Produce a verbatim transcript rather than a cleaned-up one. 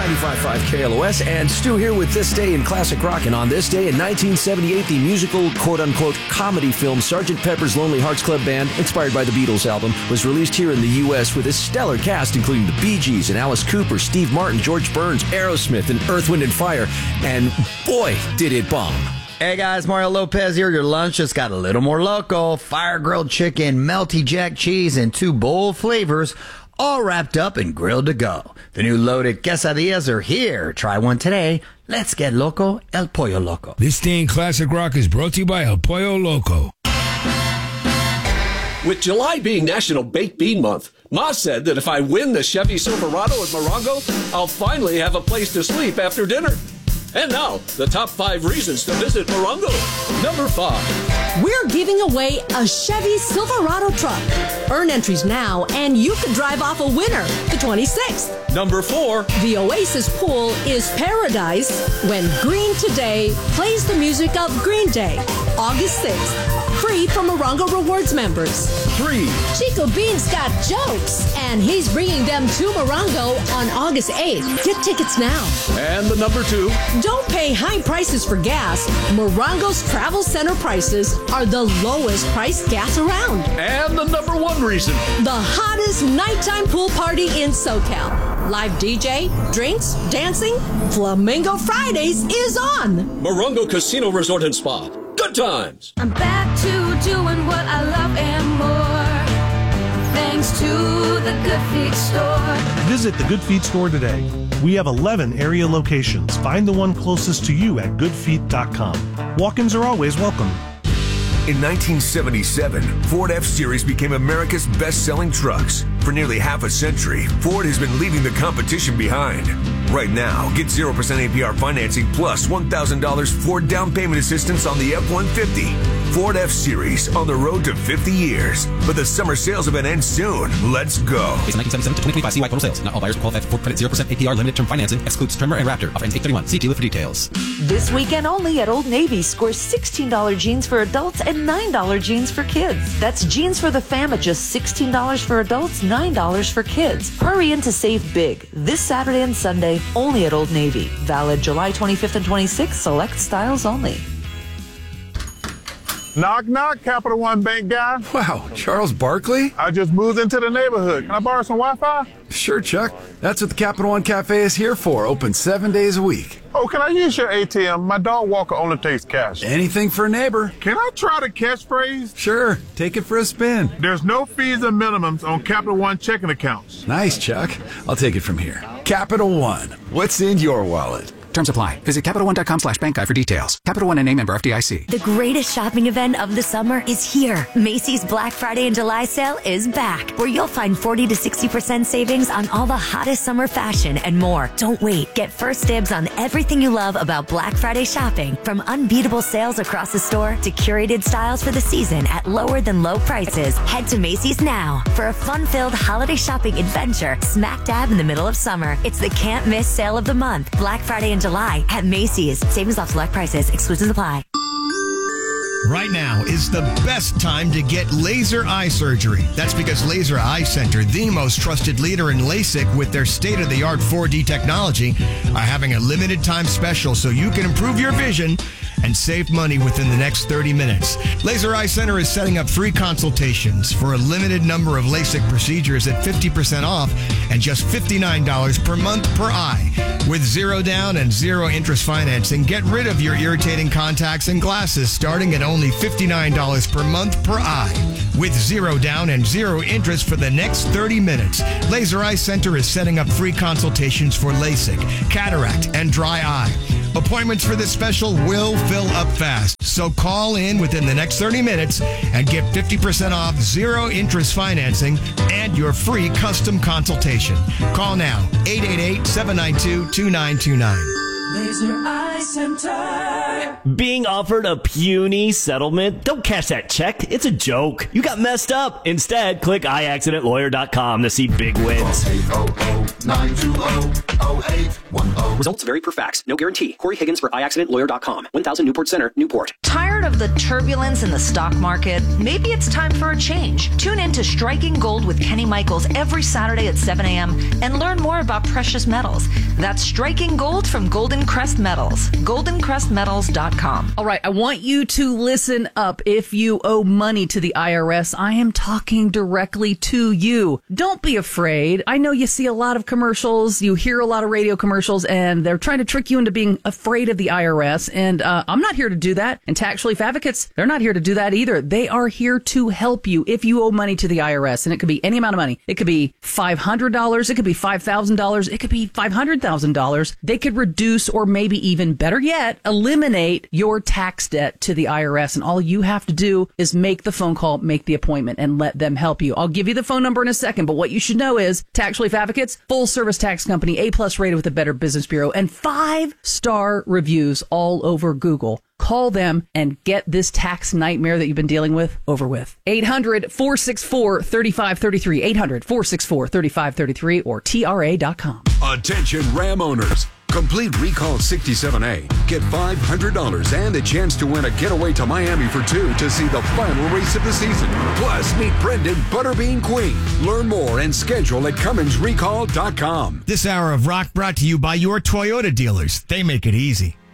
ninety-five point five K L O S, and Stu here with This Day in Classic Rock. And on this day in nineteen seventy-eight, the musical, quote-unquote, comedy film Sergeant Pepper's Lonely Hearts Club Band, inspired by the Beatles album, was released here in the U S with a stellar cast, including the Bee Gees and Alice Cooper, Steve Martin, George Burns, Aerosmith, and Earth, Wind and Fire. And boy, did it bomb. Hey guys, Mario Lopez here. Your lunch just got a little more loco. Fire grilled chicken, melty jack cheese, and two bold flavors, all wrapped up and grilled to go. The new loaded quesadillas are here. Try one today. Let's get loco, El Pollo Loco. This Day in Classic Rock is brought to you by El Pollo Loco. With July being National Baked Bean Month, Ma said that if I win the Chevy Silverado at Morongo, I'll finally have a place to sleep after dinner. And now, the top five reasons to visit Morongo. Number five. We're giving away a Chevy Silverado truck. Earn entries now, and you could drive off a winner the twenty-sixth. Number four. The Oasis Pool is paradise when Green Today plays the music of Green Day, August sixth. Free for Morongo Rewards members. Three. Chico Bean's got jokes, and he's bringing them to Morongo on August eighth. Get tickets now. And the number two. Don't pay high prices for gas. Morongo's Travel Center prices are the lowest priced gas around. And the number one reason. The hottest nighttime pool party in SoCal. Live D J, drinks, dancing, Flamingo Fridays is on. Morongo Casino Resort and Spa. Good times. I'm back to doing what I love and more, thanks to the Good Feet store. Visit the Good Feet store today. We have eleven area locations. Find the one closest to you at good feet dot com. Walk-ins are always welcome. In nineteen seventy-seven, Ford F-Series became America's best-selling trucks. For nearly half a century, Ford has been leaving the competition behind. Right now, get zero percent A P R financing plus one thousand dollars Ford down payment assistance on the F one fifty. Ford F-Series on the road to fifty years. But the summer sales event ends soon. Let's go. Based on nineteen seventy-seven to twenty twenty-five C Y total sales. Not all buyers will qualify for Ford Credit zero percent A P R limited term financing. Excludes Tremor and Raptor. Offer ends eight thirty-one. See dealer for details. This weekend only at Old Navy, score sixteen dollars jeans for adults and nine dollars jeans for kids. That's jeans for the fam at just sixteen dollars for adults, nine dollars for kids. Hurry in to save big. This Saturday and Sunday, only at Old Navy. Valid July twenty-fifth and twenty-sixth. Select styles only. Knock, knock, Capital One Bank guy. Wow, Charles Barkley? I just moved into the neighborhood. Can I borrow some Wi-Fi? Sure, Chuck. That's what the Capital One Cafe is here for. Open seven days a week. Oh, can I use your A T M? My dog walker only takes cash. Anything for a neighbor. Can I try the catchphrase? Sure. Take it for a spin. There's no fees or minimums on Capital One checking accounts. Nice, Chuck. I'll take it from here. Capital One. What's in your wallet? Terms apply. Visit Capital One dot com slash bank guide for details. Capital One N A member F D I C. The greatest shopping event of the summer is here. Macy's Black Friday and July sale is back, where you'll find forty to sixty percent savings on all the hottest summer fashion and more. Don't wait. Get first dibs on everything you love about Black Friday shopping, from unbeatable sales across the store to curated styles for the season at lower than low prices. Head to Macy's now for a fun-filled holiday shopping adventure smack dab in the middle of summer. It's the can't miss sale of the month. Black Friday and July at Macy's. Savings off select prices. Exclusions apply. Right now is the best time to get laser eye surgery. That's because Laser Eye Center, the most trusted leader in LASIK with their state-of-the-art four D technology, are having a limited time special so you can improve your vision and save money within the next thirty minutes. Laser Eye Center is setting up free consultations for a limited number of LASIK procedures at fifty percent off and just fifty-nine dollars per month per eye. With zero down and zero interest financing, get rid of your irritating contacts and glasses starting at only fifty-nine dollars per month per eye. With zero down and zero interest for the next thirty minutes, Laser Eye Center is setting up free consultations for LASIK, cataract, and dry eye. Appointments for this special will fill up fast, so call in within the next thirty minutes and get fifty percent off zero interest financing and your free custom consultation. Call now, eight eight eight, seven nine two, two nine two nine. Laser Eye Center. Being offered a puny settlement? Don't cash that check. It's a joke. You got messed up. Instead, click i accident lawyer dot com to see big wins. eight hundred, nine two zero, zero eight one zero. Results vary per fax. No guarantee. Corey Higgins for i accident lawyer dot com. one thousand Newport Center, Newport. Tired Tired of the turbulence in the stock market? Maybe it's time for a change. Tune in to Striking Gold with Kenny Michaels every Saturday at seven a.m. and learn more about precious metals. That's Striking Gold from Golden Crest Metals. golden crest metals dot com. All right, I want you to listen up. If you owe money to the I R S, I am talking directly to you. Don't be afraid. I know you see a lot of commercials, you hear a lot of radio commercials, and they're trying to trick you into being afraid of the I R S. And uh, I'm not here to do that. And Tax Relief Advocates, they're not here to do that either. They are here to help you if you owe money to the I R S. And it could be any amount of money. It could be five hundred dollars. It could be five thousand dollars. It could be five hundred thousand dollars. They could reduce, or maybe even better yet, eliminate your tax debt to the I R S. And all you have to do is make the phone call, make the appointment, and let them help you. I'll give you the phone number in a second, but what you should know is Tax Relief Advocates, full service tax company, A-plus rated with the Better Business Bureau, and five-star reviews all over Google. Call them and get this tax nightmare that you've been dealing with over with. eight hundred, four six four, three five three three. eight hundred, four six four, three five three three or T R A dot com. Attention Ram owners. Complete Recall sixty-seven A. Get five hundred dollars and a chance to win a getaway to Miami for two to see the final race of the season. Plus, meet Brendan Butterbean Queen. Learn more and schedule at Cummins Recall dot com. This hour of rock brought to you by your Toyota dealers. They make it easy.